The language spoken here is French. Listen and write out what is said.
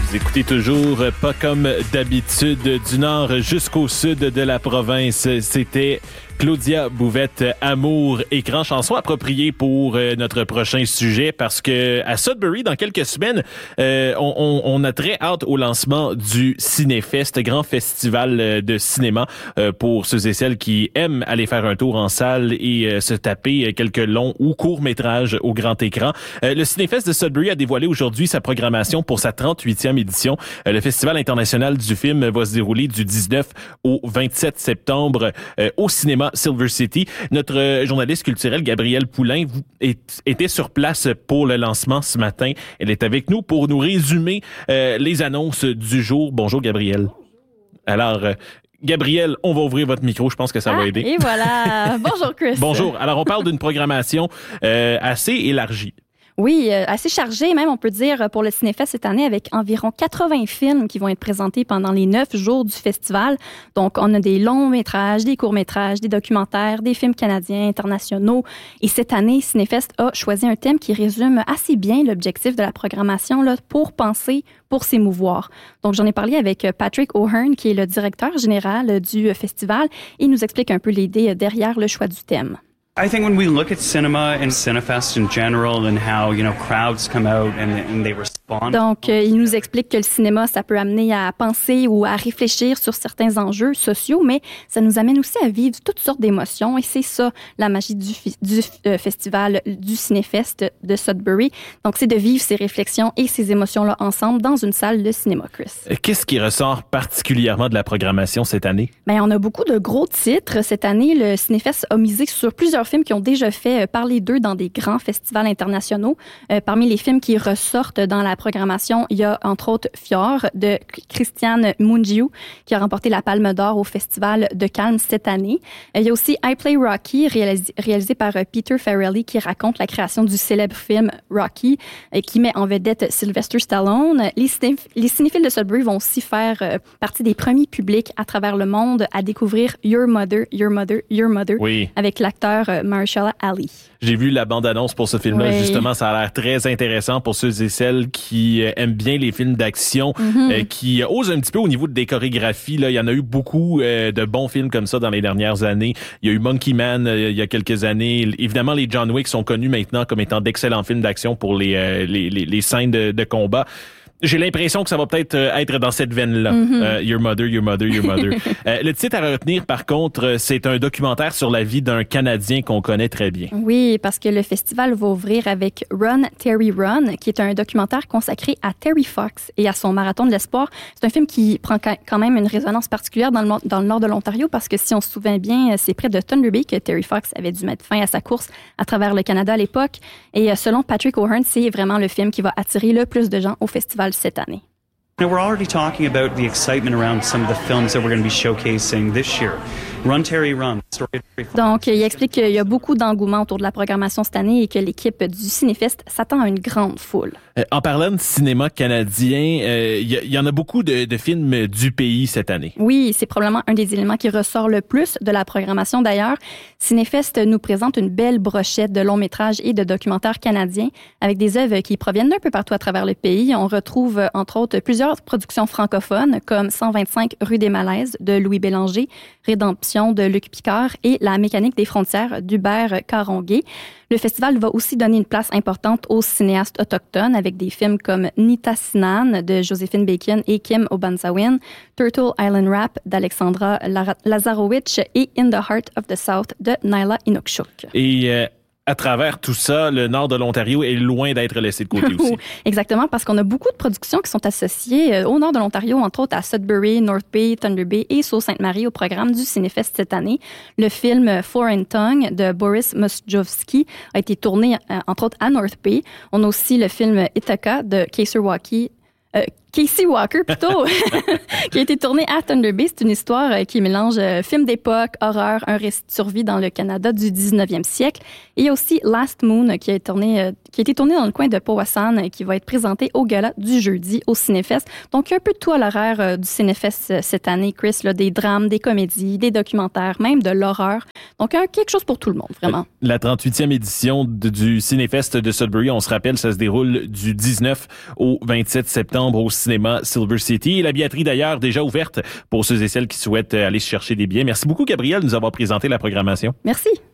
Vous écoutez toujours Pas comme d'habitude du nord jusqu'au sud de la province. C'était Claudia Bouvette, Amour, écran, chanson appropriée pour notre prochain sujet parce que à Sudbury, dans quelques semaines, on a très hâte au lancement du Cinéfest, grand festival de cinéma pour ceux et celles qui aiment aller faire un tour en salle et se taper quelques longs ou courts métrages au grand écran. Le Cinéfest de Sudbury a dévoilé aujourd'hui sa programmation pour sa 38e édition. Le Festival international du film va se dérouler du 19 au 27 septembre au cinéma Silver City. Notre journaliste culturel Gabrielle Poulain était sur place pour le lancement ce matin. Elle est avec nous pour nous résumer les annonces du jour. Bonjour Gabrielle. Alors, Gabrielle, on va ouvrir votre micro. Je pense que ça va aider. Et voilà. Bonjour Chris. Bonjour. Alors, on parle d'une programmation assez élargie. Oui, assez chargé même, on peut dire, pour le Cinéfest cette année, avec environ 80 films qui vont être présentés pendant les 9 jours du festival. Donc, on a des longs métrages, des courts métrages, des documentaires, des films canadiens, internationaux. Et cette année, Cinéfest a choisi un thème qui résume assez bien l'objectif de la programmation là, pour penser, pour s'émouvoir. Donc, j'en ai parlé avec Patrick O'Hearn, qui est le directeur général du festival, et il nous explique un peu l'idée derrière le choix du thème. I think when we look at cinema and Cinefest in general and how, crowds come out and they respond. Donc, il nous explique que le cinéma, ça peut amener à penser ou à réfléchir sur certains enjeux sociaux, mais ça nous amène aussi à vivre toutes sortes d'émotions et c'est ça, la magie du festival du Cinéfest de Sudbury. Donc, c'est de vivre ces réflexions et ces émotions-là ensemble dans une salle de cinéma, Chris. Qu'est-ce qui ressort particulièrement de la programmation cette année? Bien, on a beaucoup de gros titres. Cette année, le Cinéfest a misé sur plusieurs films qui ont déjà fait parler d'eux dans des grands festivals internationaux. Parmi les films qui ressortent dans la programmation, il y a entre autres Fjord de Christian Mungiu qui a remporté la Palme d'Or au Festival de Cannes cette année. Il y a aussi I Play Rocky réalisé par Peter Farrelly qui raconte la création du célèbre film Rocky et qui met en vedette Sylvester Stallone. Les cinéphiles de Sudbury vont aussi faire partie des premiers publics à travers le monde à découvrir Your Mother, Your Mother, Your Mother oui. avec l'acteur Mahershala Ali. J'ai vu la bande-annonce pour ce film-là. Oui. Justement, ça a l'air très intéressant pour ceux et celles qui aiment bien les films d'action, qui osent un petit peu au niveau des chorégraphies. Là, il y en a eu beaucoup de bons films comme ça dans les dernières années. Il y a eu Monkey Man il y a quelques années. Évidemment, les John Wick sont connus maintenant comme étant d'excellents films d'action pour les scènes de combat. J'ai l'impression que ça va peut-être être dans cette veine-là. Your Mother, Your Mother, Your Mother. Le titre à retenir, par contre, c'est un documentaire sur la vie d'un Canadien qu'on connaît très bien. Oui, parce que le festival va ouvrir avec Run, Terry Run, qui est un documentaire consacré à Terry Fox et à son marathon de l'espoir. C'est un film qui prend quand même une résonance particulière dans le nord de l'Ontario parce que si on se souvient bien, c'est près de Thunder Bay que Terry Fox avait dû mettre fin à sa course à travers le Canada à l'époque. Et selon Patrick O'Hearn, c'est vraiment le film qui va attirer le plus de gens au festival cette année. Now, we're already talking about the excitement around some of the films that we're going to be showcasing this year. Run, Terry, Run. Donc, il explique qu'il y a beaucoup d'engouement autour de la programmation cette année et que l'équipe du Cinéfest s'attend à une grande foule. En parlant de cinéma canadien, il y en a beaucoup de films du pays cette année. Oui, c'est probablement un des éléments qui ressort le plus de la programmation d'ailleurs. Cinéfest nous présente une belle brochette de longs métrages et de documentaires canadiens avec des œuvres qui proviennent d'un peu partout à travers le pays. On retrouve entre autres plusieurs productions francophones comme 125 rue des Malaises de Louis Bélanger, Rédemption de Luc Picard et La mécanique des frontières d'Hubert Caronguay. Le festival va aussi donner une place importante aux cinéastes autochtones avec des films comme Nitassinan de Joséphine Bacon et Kim Obanzawin, Turtle Island Rap d'Alexandra Lazarowicz et In the Heart of the South de Naila Inukshuk. Et à travers tout ça, le nord de l'Ontario est loin d'être laissé de côté aussi. Exactement, parce qu'on a beaucoup de productions qui sont associées au nord de l'Ontario, entre autres à Sudbury, North Bay, Thunder Bay et Sault-Sainte-Marie au programme du Cinéfest cette année. Le film Foreign Tongue de Boris Mosjovski a été tourné, entre autres, à North Bay. On a aussi le film Ithaca de Casey Walker, plutôt, qui a été tourné à Thunder Bay. C'est une histoire qui mélange film d'époque, horreur, un récit de survie dans le Canada du 19e siècle. Et il y a aussi Last Moon qui a été tourné dans le coin de Powassan qui va être présenté au gala du jeudi au Cinéfest. Donc, il y a un peu de tout à l'horaire du Cinéfest cette année, Chris, là, des drames, des comédies, des documentaires, même de l'horreur. Donc, quelque chose pour tout le monde, vraiment. La 38e édition du Cinéfest de Sudbury, on se rappelle, ça se déroule du 19 au 27 septembre au cinéma Silver City. La billetterie, d'ailleurs, déjà ouverte pour ceux et celles qui souhaitent aller chercher des billets. Merci beaucoup, Gabrielle, de nous avoir présenté la programmation. Merci.